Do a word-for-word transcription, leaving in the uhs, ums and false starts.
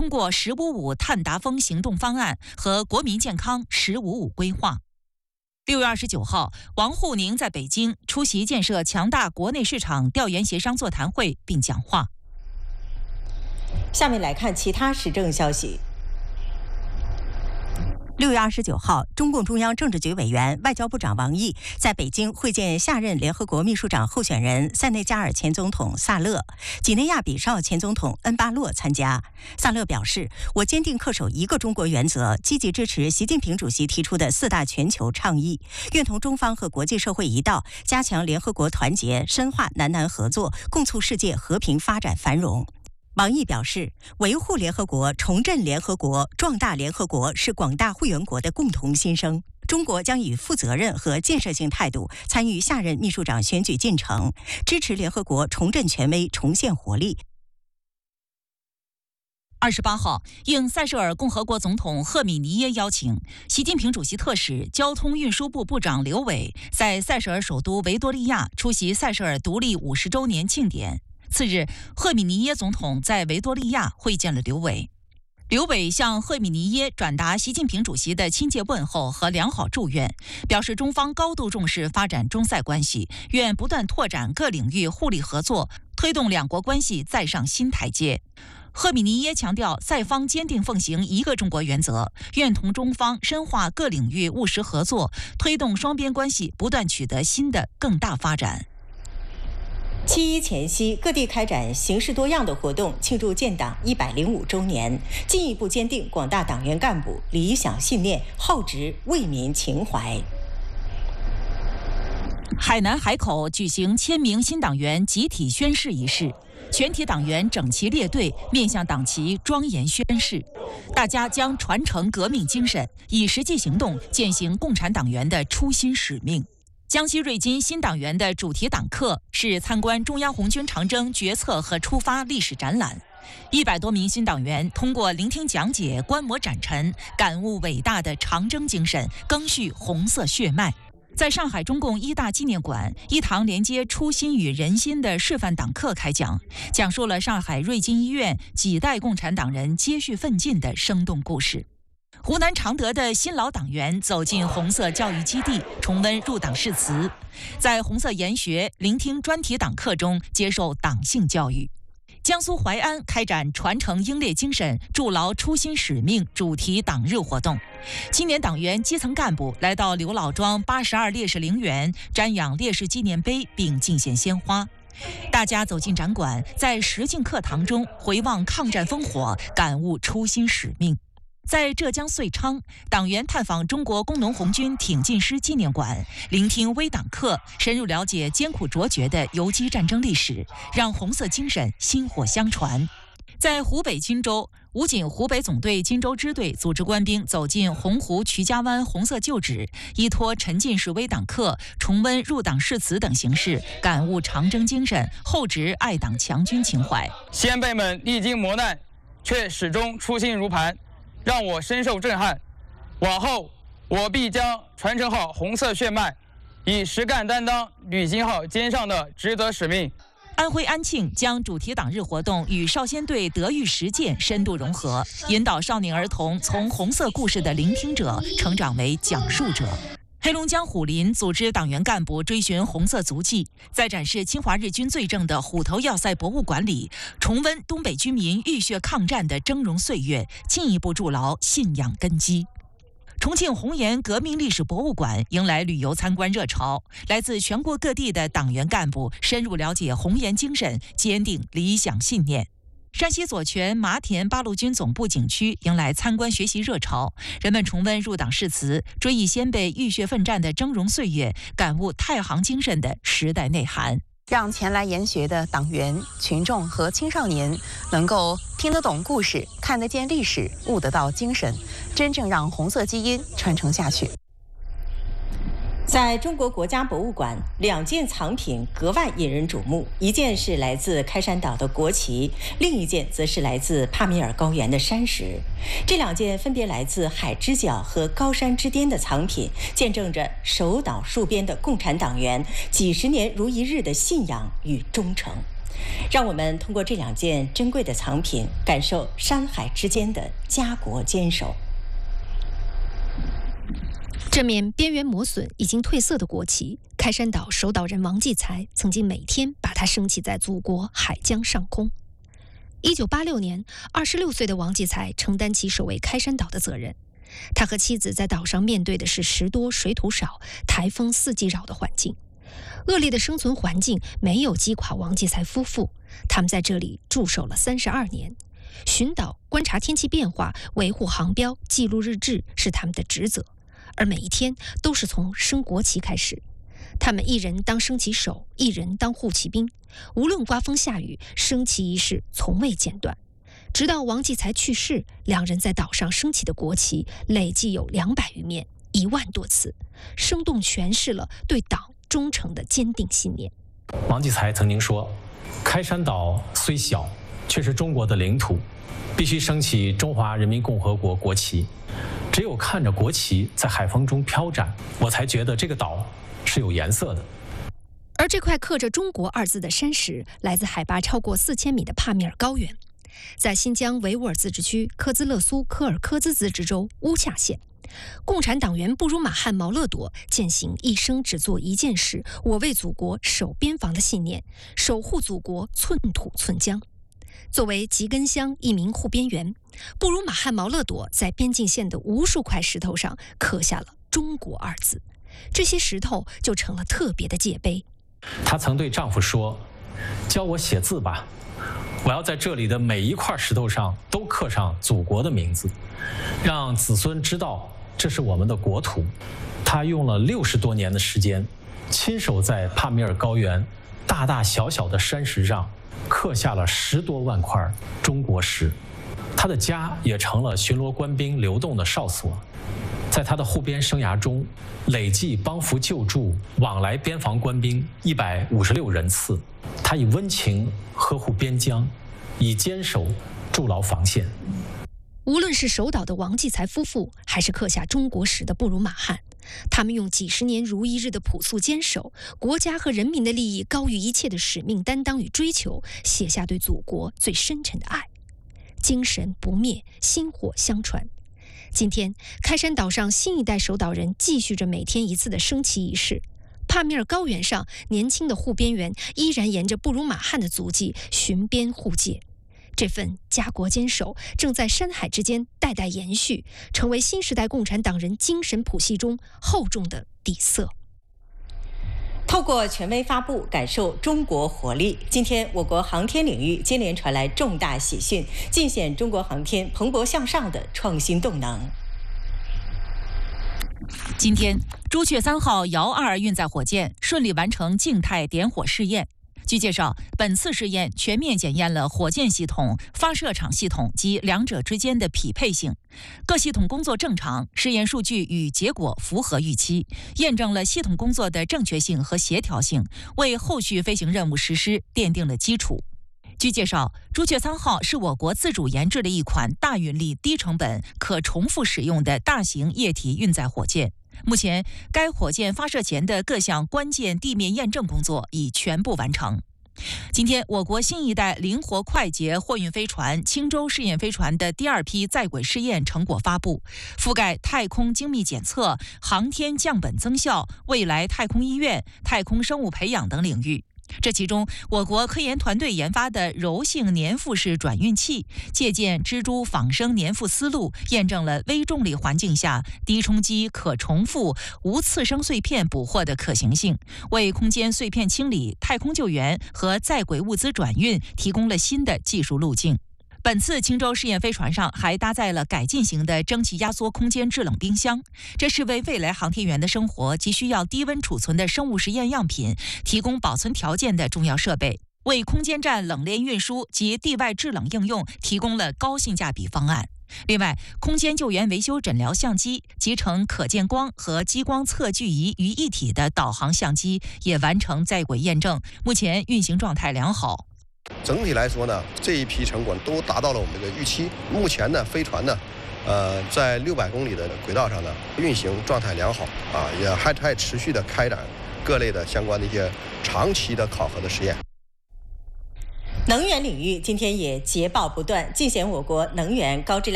通过“十五五”碳达峰行动方案和国民健康“十五五”规划。六月二十九号，王沪宁在北京出席建设强大国内市场调研协商座谈会并讲话。 下面来看其他时政消息。 六月二十九号，中共中央政治局委员、外交部长王毅在北京会见下任联合国秘书长候选人塞内加尔前总统萨勒、几内亚比绍前总统恩巴洛参加。萨勒表示，我坚定恪守一个中国原则，积极支持习近平主席提出的四大全球倡议，愿同中方和国际社会一道，加强联合国团结，深化南南合作，共促世界和平发展繁荣。王毅表示，维护联合国、重振联合国、壮大联合国是广大会员国的共同心声。中国将以负责任和建设性态度参与下任秘书长选举进程，支持联合国重振权威、重现活力。 二十八号，应塞舌尔共和国总统赫米尼耶邀请，习近平主席特使、交通运输部部长刘伟在塞舌尔首都维多利亚出席塞舌尔独立五十周年庆典。次日，赫米尼耶总统在维多利亚会见了刘伟。刘伟向赫米尼耶转达习近平主席的亲切问候和良好祝愿，表示中方高度重视发展中塞关系，愿不断拓展各领域互利合作，推动两国关系再上新台阶。赫米尼耶强调，塞方坚定奉行一个中国原则，愿同中方深化各领域务实合作，推动双边关系不断取得新的更大发展。 七一前夕，各地开展形式多样的活动，庆祝建党一百零五周年，进一步坚定广大党员干部理想信念，厚植为民情怀。 海南海口举行千名新党员集体宣誓仪式，全体党员整齐列队，面向党旗庄严宣誓。大家将传承革命精神，以实际行动践行共产党员的初心使命。江西瑞金新党员的主题党课是参观中央红军长征决策和出发历史展览。一百多名新党员通过聆听讲解、观摩展陈，感悟伟大的长征精神，赓续红色血脉。在上海中共一大纪念馆，一堂连接初心与人心的示范党课开讲，讲述了上海瑞金医院几代共产党人接续奋进的生动故事。湖南常德的新老党员走进红色教育基地，重温入党誓词，在红色研学、聆听专题党课中接受党性教育。江苏淮安开展传承英烈精神、筑牢初心使命主题党日活动，青年党员、基层干部来到刘老庄八十二烈士陵园，瞻仰烈士纪念碑并敬献鲜花。大家走进展馆，在实境课堂中回望抗战烽火，感悟初心使命。在浙江遂昌，党员探访中国工农红军挺进师纪念馆，聆听微党课，深入了解艰苦卓绝的游击战争历史，让红色精神薪火相传。在湖北荆州，武警湖北总队荆州支队组织官兵走进洪湖曲家湾红色旧址，依托沉浸式微党课，重温入党誓词等形式，感悟长征精神，厚植爱党强军情怀。 先辈们历经磨难，却始终初心如磐，让我深受震撼。往后我必将传承好红色血脉，以实干担当履行好肩上的职责使命。 安徽安庆将主题党日活动与少先队德育实践深度融合，引导少年儿童从红色故事的聆听者成长为讲述者。黑龙江虎林组织党员干部追寻红色足迹，在展示侵华日军罪证的虎头要塞博物馆里，重温东北居民浴血抗战的峥嵘岁月，进一步筑牢信仰根基。重庆红岩革命历史博物馆迎来旅游参观热潮，来自全国各地的党员干部深入了解红岩精神，坚定理想信念。山西左权麻田八路军总部景区迎来参观学习热潮，人们重温入党誓词，追忆先辈浴血奋战的峥嵘岁月，感悟太行精神的时代内涵。 让前来研学的党员、群众和青少年能够听得懂故事，看得见历史，悟得到精神，真正让红色基因传承下去。 在中国国家博物馆，两件藏品格外引人瞩目，一件是来自开山岛的国旗，另一件则是来自帕米尔高原的山石。这两件分别来自海之角和高山之巅的藏品，见证着守岛戍边的共产党员几十年如一日的信仰与忠诚。 让我们通过这两件珍贵的藏品，感受山海之间的家国坚守。 这面边缘磨损、已经褪色的国旗，开山岛守岛人王继才曾经每天把它升起在祖国海疆上空。一九八六年，二十六岁的王继才承担起守卫开山岛的责任。他和妻子在岛上面对的是时多水土少、台风四季扰的环境。恶劣的生存环境没有击垮王继才夫妇，他们在这里驻守了三十二年。巡岛、观察天气变化、维护航标、记录日志是他们的职责，而每一天都是从升国旗开始。他们一人当升旗手，一人当护旗兵，无论刮风下雨，升旗仪式从未间断。直到王继才去世，两人在岛上升起的国旗累计有两百余面，一万多次，生动诠释了对党忠诚的坚定信念。 王继才曾经说：“开山岛虽小，却是中国的领土，必须升起中华人民共和国国旗。只有看着国旗在海风中飘展，我才觉得这个岛是有颜色的。” 而这块刻着中国二字的山石，来自海拔超过四千米的帕米尔高原，在新疆维吾尔自治区科兹勒苏科尔科兹自治州乌恰县。共产党员布鲁马汉毛勒朵践行一生只做一件事，我为祖国守边防的信念，守护祖国寸土寸疆。作为吉根乡一名护边员，布鲁马汉毛勒朵在边境线的无数块石头上刻下了中国二字，这些石头就成了特别的界碑。 她曾对丈夫说：“教我写字吧，我要在这里的每一块石头上都刻上祖国的名字，让子孙知道这是我们的国土。”她用了六十多年的时间，亲手在帕米尔高原大大小小的山石上刻下了十多万块中国石。她的家也成了巡逻官兵流动的哨所。在他的护边生涯中，累计帮扶救助往来边防官兵一百五十六人次。他以温情呵护边疆，以坚守筑牢防线。 无论是守岛的王继才夫妇，还是刻下中国石的布鲁马汉，他们用几十年如一日的朴素坚守，国家和人民的利益高于一切的使命担当与追求，写下对祖国最深沉的爱。精神不灭，薪火相传。今天，开山岛上新一代守岛人继续着每天一次的升旗仪式。帕米尔高原上，年轻的护边员依然沿着布鲁马汉的足迹巡边护界。这份家国坚守正在山海之间代代延续，成为新时代共产党人精神谱系中厚重的底色。 透过权威发布，感受中国活力。今天，我国航天领域接连传来重大喜讯，尽显中国航天蓬勃向上的创新动能。 今天，朱雀三号遥二运载火箭顺利完成静态点火试验。据介绍，本次试验全面检验了火箭系统、发射场系统及两者之间的匹配性，各系统工作正常，试验数据与结果符合预期，验证了系统工作的正确性和协调性，为后续飞行任务实施奠定了基础。据介绍，朱雀三号是我国自主研制的一款大运力、低成本、可重复使用的大型液体运载火箭。目前，该火箭发射前的各项关键地面验证工作已全部完成。今天，我国新一代灵活快捷货运飞船青州试验飞船的第二批在轨试验成果发布，覆盖太空精密检测、航天降本增效、未来太空医院、太空生物培养等领域。这其中，我国科研团队研发的柔性粘附式转运器，借鉴蜘蛛仿生粘附思路，验证了微重力环境下低冲击、可重复、无次生碎片捕获的可行性，为空间碎片清理、太空救援和在轨物资转运提供了新的技术路径。本次青州试验飞船上还搭载了改进型的蒸汽压缩空间制冷冰箱，这是为未来航天员的生活急需要低温储存的生物实验样品提供保存条件的重要设备，为空间站冷链运输及地外制冷应用提供了高性价比方案。另外，空间救援维修诊疗相机集成可见光和激光测距仪于一体的导航相机也完成在轨验证，目前运行状态良好。 整体来说呢，这一批成果都达到了我们这个预期。目前呢，飞船呢，呃，在六百公里的轨道上呢，运行状态良好啊，也还还持续的开展各类的相关的一些长期的考核的实验。 能源领域今天也捷报不断，尽显我国能源高质量。